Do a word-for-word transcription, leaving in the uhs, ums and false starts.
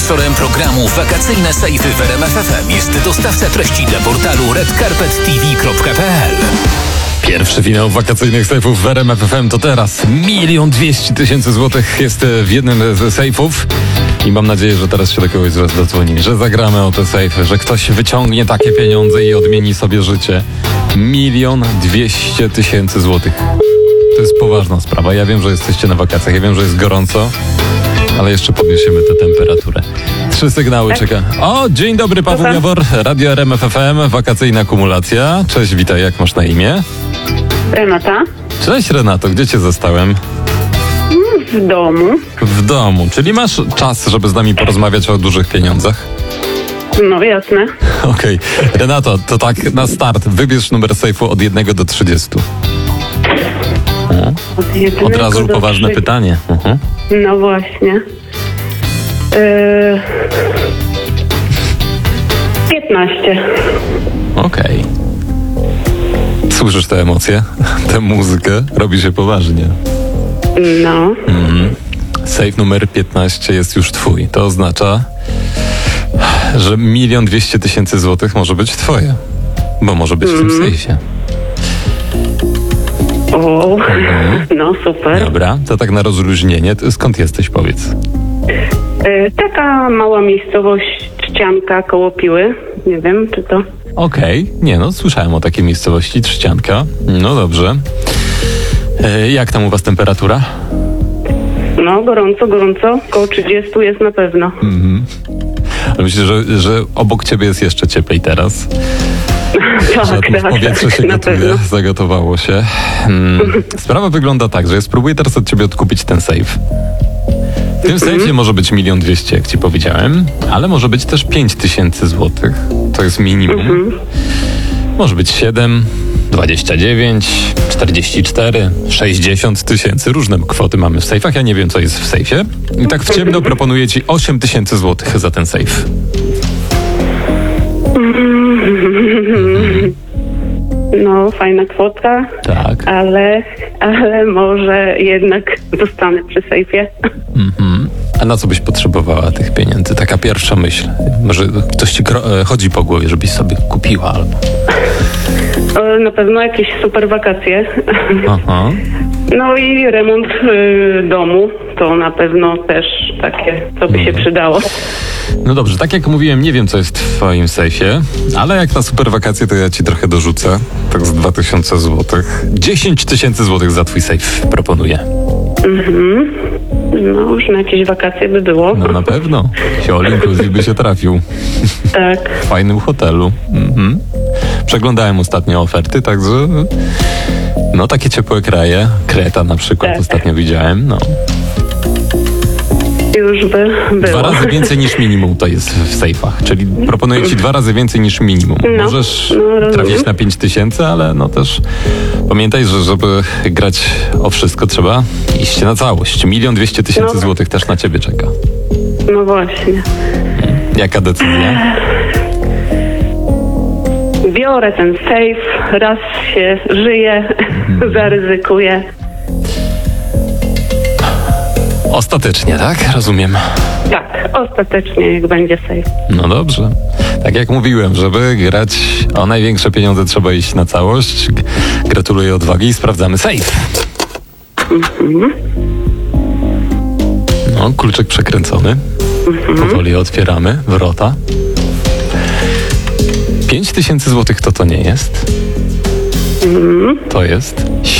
Sponsorem programu Wakacyjne Sejfy w R M F F M jest dostawca treści dla portalu red carpet t v kropka p l. Pierwszy finał wakacyjnych sejfów w R M F F M to teraz. Milion dwieście tysięcy złotych jest w jednym ze sejfów. I mam nadzieję, że teraz się do kogoś z was dodzwoni, że zagramy o te sejfy, że ktoś wyciągnie takie pieniądze i odmieni sobie życie. Milion dwieście tysięcy złotych. To jest poważna sprawa. Ja wiem, że jesteście na wakacjach, ja wiem, że jest gorąco, ale jeszcze podniesiemy tę temperaturę. Trzy sygnały czeka. O, dzień dobry, Paweł Dobra. Jawor, Radio R M F F M, wakacyjna kumulacja. Cześć, witaj, jak masz na imię? Renata? Cześć Renato, gdzie cię zastałem? W domu. W domu, czyli masz czas, żeby z nami porozmawiać o dużych pieniądzach? No jasne. Okej, Renato, to tak na start, wybierz numer sejfu od jednego do trzydziestu. Od, jednego Od razu do poważne trzy- pytanie. Mhm. No właśnie. Yy... piętnaście. Okej. Słyszysz te emocje, tę muzykę, robi się poważnie. No. Sejf numer piętnaście jest już twój. To oznacza, że milion dwieście tysięcy złotych może być twoje. Bo może być w tym sejfie. O, no super. Dobra, to tak na rozluźnienie. Ty skąd jesteś, powiedz? Yy, taka mała miejscowość, Trzcianka koło Piły. Nie wiem, czy to... Okej, nie no, słyszałem o takiej miejscowości, Trzcianka. No dobrze. E, jak tam u was temperatura? No, gorąco, gorąco. Koło trzydziestu jest na pewno. Ale myślę, że, że obok ciebie jest jeszcze cieplej teraz. tak, Że tak, powietrze się na gotuje, pewno. zagotowało się. Hmm. Sprawa wygląda tak, że ja spróbuję teraz od ciebie odkupić ten sejf. W tym sejfie może być milion dwieście, jak ci powiedziałem, ale może być też pięć tysięcy złotych. To jest minimum. Może być siedem, dwadzieścia dziewięć, czterdzieści cztery, sześćdziesiąt tysięcy. Różne kwoty mamy w sejfach. Ja nie wiem, co jest w sejfie. I tak w ciemno proponuję ci osiem tysięcy złotych za ten sejf. No, fajna kwotka. Tak. Ale, ale może jednak zostanę przy sejfie. A na co byś potrzebowała tych pieniędzy? Taka pierwsza myśl. Może ktoś ci kro- e, chodzi po głowie, żebyś sobie kupiła albo... E, Na pewno jakieś super wakacje. Aha. No i remont y, domu to na pewno też takie, co by się przydało. No dobrze, tak jak mówiłem, nie wiem, co jest w twoim sejfie, ale jak na super wakacje, to ja ci trochę dorzucę. Tak z dwa tysiące złotych. dziesięć tysięcy złotych za twój sejf proponuję. No już na jakieś wakacje by było. No na pewno. All inclusive by się trafił. Tak. W fajnym hotelu. Mhm. Przeglądałem ostatnio oferty, także... No takie ciepłe kraje. Kreta na przykład Tak. ostatnio widziałem. No. Już by było. Dwa razy więcej niż minimum to jest w sejfach, czyli proponuję ci dwa razy więcej niż minimum. No, Możesz no, rozumiem. trafić na pięć tysięcy, ale no też pamiętaj, że żeby grać o wszystko trzeba iść na całość. Milion dwieście tysięcy No. złotych też na ciebie czeka. No właśnie. Jaka decyzja? Biorę ten sejf, raz się żyje, zaryzykuję. Ostatecznie, tak? Rozumiem. Tak, ostatecznie jak będzie sejf. No dobrze. Tak jak mówiłem, żeby grać o największe pieniądze trzeba iść na całość. G- Gratuluję odwagi i sprawdzamy sejf. No, kluczyk przekręcony. Powoli otwieramy wrota. Pięć tysięcy złotych to to nie jest. To jest